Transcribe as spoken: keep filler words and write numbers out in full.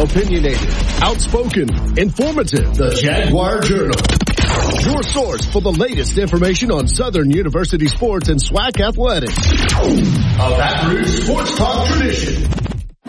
Opinionated, outspoken, informative. The Jaguar Journal. Your source for the latest information on Southern University sports and SWAC athletics. A Baton Rouge sports talk tradition.